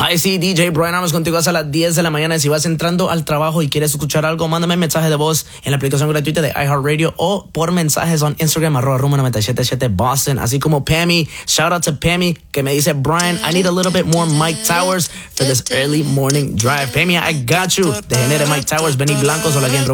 Ay, sí, DJ Brian, vamos contigo hasta las 10 de la mañana. Si vas entrando al trabajo y quieres escuchar algo, mándame un mensaje de voz en la aplicación gratuita de iHeartRadio o por mensajes en Instagram, @Rumba977 Boston. Así como Pammy, shout out to Pammy, que me dice, Brian, I need a little bit more Mike Towers for this early morning drive. Pammy, I got you. De Genere Mike Towers, Benny Blanco, solo aquí en Rumba.